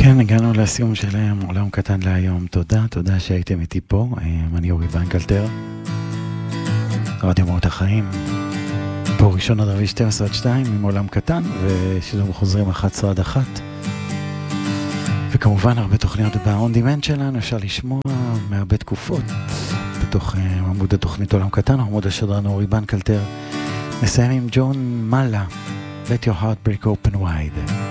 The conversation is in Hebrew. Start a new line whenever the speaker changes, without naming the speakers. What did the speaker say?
כן, הגענו לסיום שלהם, עולם קטן להיום. תודה שהייתם איתי פה. אני אורי ויינקלטר, רדיו מהות החיים. פה ראשון עד רביעי 12-2 עם עולם קטן, ושידורים חוזרים 11-1. וכמובן הרבה תוכניות ב-on demand שלנו, אפשר לשמוע מהרבה תקופות בתוך עמוד התוכנית עולם קטן, עמוד השדרן אורי ויינקלטר. נסיים עם ג'ון מלה, Let your heart break open wide.